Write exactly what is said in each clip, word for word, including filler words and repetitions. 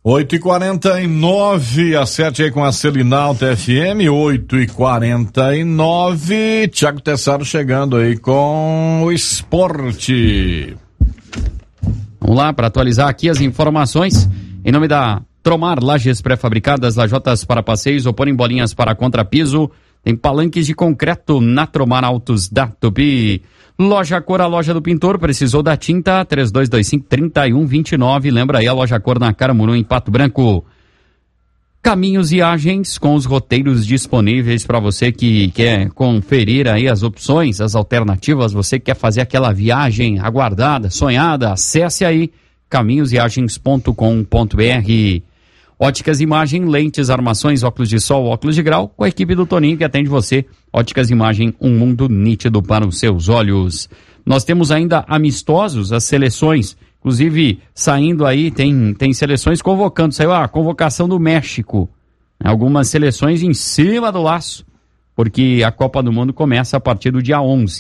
oito e quarenta e nove, a sete aí com a Selinalta F M, oito e quarenta e nove. Thiago Tessaro chegando aí com o esporte. Vamos lá para atualizar aqui as informações. Em nome da Tromar, lajes pré-fabricadas, lajotas para passeios, oporem bolinhas para contrapiso. Tem palanques de concreto na Tromar Autos da Tupi. Loja Cor, a loja do pintor, precisou da tinta, três dois dois cinco, três um dois nove. Lembra aí a Loja Cor na Caramuru, em Pato Branco. Caminhos e Viagens, com os roteiros disponíveis para você que quer conferir aí as opções, as alternativas, você quer fazer aquela viagem aguardada, sonhada, acesse aí caminhos viagens ponto com ponto b r. Óticas Imagem, lentes, armações, óculos de sol, óculos de grau, com a equipe do Toninho que atende você. Óticas Imagem, um mundo nítido para os seus olhos. Nós temos ainda amistosos, as seleções, inclusive saindo aí, tem, tem seleções convocando, saiu a convocação do México. Algumas seleções em cima do laço, porque a Copa do Mundo começa a partir do dia onze.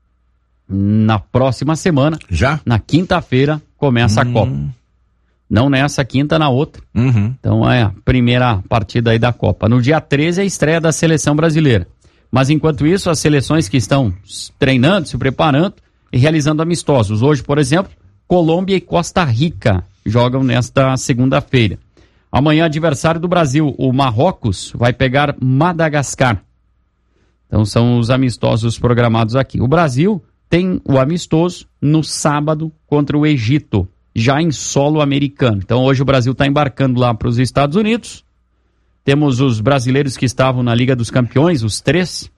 Na próxima semana, já? Na quinta-feira, começa hum. a Copa. Não nessa quinta, na outra. Uhum. Então é a primeira partida aí da Copa. No dia treze é a estreia da seleção brasileira. Mas enquanto isso, as seleções que estão treinando, se preparando e realizando amistosos. Hoje, por exemplo, Colômbia e Costa Rica jogam nesta segunda-feira. Amanhã, adversário do Brasil, o Marrocos, vai pegar Madagascar. Então são os amistosos programados aqui. O Brasil tem o amistoso no sábado contra o Egito, já em solo americano. Então hoje o Brasil está embarcando lá para os Estados Unidos. Temos os brasileiros que estavam na Liga dos Campeões, os três,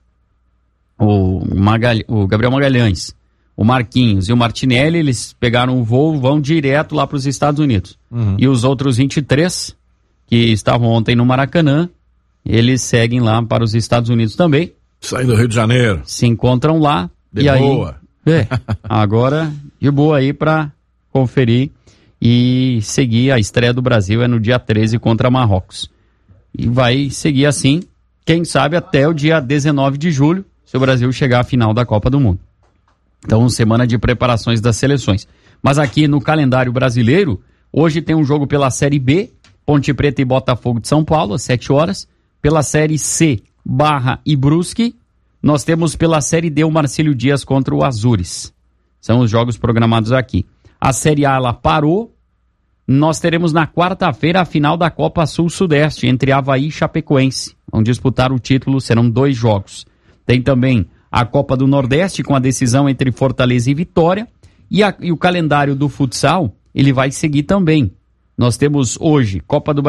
o, Magal... o Gabriel Magalhães, o Marquinhos e o Martinelli, eles pegaram o voo, vão direto lá para os Estados Unidos. Uhum. E os outros vinte e três, que estavam ontem no Maracanã, eles seguem lá para os Estados Unidos também. Saindo do Rio de Janeiro. Se encontram lá. De e boa. Aí, é, agora de boa aí para conferir e seguir a estreia do Brasil é no dia treze contra Marrocos. E vai seguir assim, quem sabe até o dia dezenove de julho, se o Brasil chegar à final da Copa do Mundo. Então, semana de preparações das seleções. Mas aqui no calendário brasileiro, hoje tem um jogo pela Série B, Ponte Preta e Botafogo de São Paulo, às sete horas. Pela Série C, Barra e Brusque. Nós temos pela Série D o Marcílio Dias contra o Azures. São os jogos programados aqui. A Série A, ela parou. Nós teremos na quarta-feira a final da Copa Sul-Sudeste, entre Avaí e Chapecoense. Vão disputar o título, serão dois jogos. Tem também a Copa do Nordeste, com a decisão entre Fortaleza e Vitória. E, a, e o calendário do futsal, ele vai seguir também. Nós temos hoje Copa do